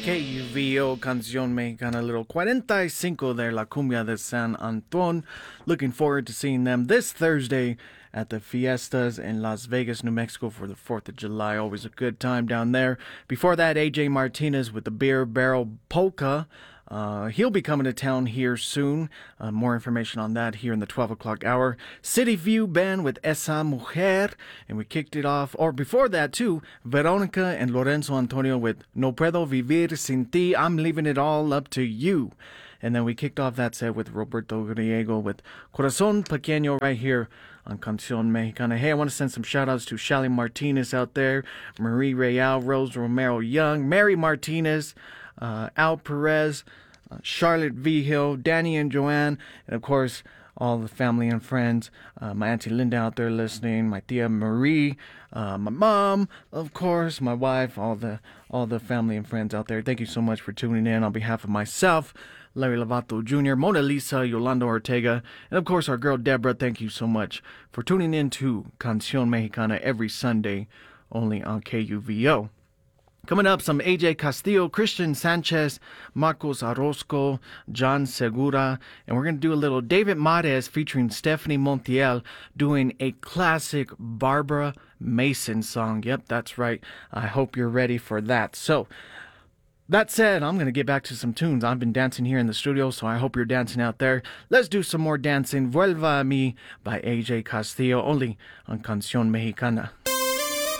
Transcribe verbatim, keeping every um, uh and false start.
K U V O, Canción Mexicana, little forty-five there, La Cumbia de San Anton. Looking forward to seeing them this Thursday at the Fiestas in Las Vegas, New Mexico for the fourth of July. Always a good time down there. Before that, A J Martinez with the Beer Barrel Polka. Uh, he'll be coming to town here soon. Uh, more information on that here in the twelve o'clock hour. City View Band with Esa Mujer. And we kicked it off, or before that too, Veronica and Lorenzo Antonio with No Puedo Vivir Sin Ti. I'm leaving it all up to you. And then we kicked off that set with Roberto Griego with Corazón Pequeño right here on Canción Mexicana. Hey, I want to send some shout-outs to Shally Martinez out there, Marie Real, Rose Romero Young, Mary Martinez, uh, Al Perez, uh, Charlotte Vigil, Danny and Joanne, and of course, all the family and friends. Uh, my Auntie Linda out there listening, my Tia Marie, uh, my mom, of course, my wife, all the all the family and friends out there. Thank you so much for tuning in on behalf of myself, Larry Lovato Junior, Mona Lisa, Yolanda Ortega, and of course our girl Deborah. Thank you so much for tuning in to Canción Mexicana every Sunday, only on K U V O. Coming up, some A J Castillo, Christian Sanchez, Marcos Orozco, John Segura, and we're going to do a little David Mares featuring Stephanie Montiel doing a classic Barbara Mason song. Yep, that's right. I hope you're ready for that. So, that said, I'm going to get back to some tunes. I've been dancing here in the studio, so I hope you're dancing out there. Let's do some more dancing. Vuelva a mí by A J Castillo, only on Canción Mexicana.